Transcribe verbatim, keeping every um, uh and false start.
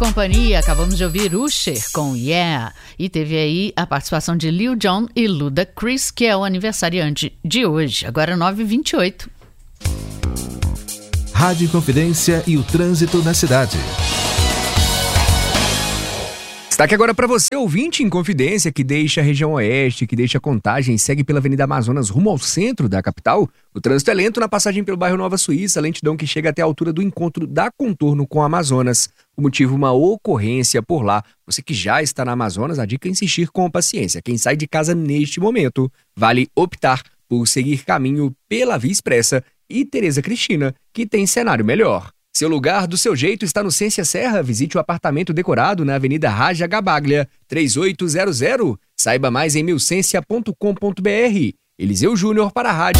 Companhia, acabamos de ouvir Usher com Yeah, e teve aí a participação de Lil Jon e Ludacris, que é o aniversariante de hoje, agora nove e vinte e oito. Rádio Inconfidência e o trânsito na cidade. Destaque agora para você, ouvinte Inconfidência, que deixa a região oeste, que deixa Contagem, segue pela Avenida Amazonas rumo ao centro da capital. O trânsito é lento na passagem pelo bairro Nova Suíça, lentidão que chega até a altura do encontro da Contorno com a Amazonas. O motivo, uma ocorrência por lá. Você que já está na Amazonas, a dica é insistir com paciência. Quem sai de casa neste momento, vale optar por seguir caminho pela Via Expressa e Tereza Cristina, que tem cenário melhor. Seu lugar do seu jeito está no Ciência Serra. Visite o apartamento decorado na Avenida Raja Gabaglia, três oito zero zero. Saiba mais em milcência ponto com ponto br. Eliseu Júnior para a Rádio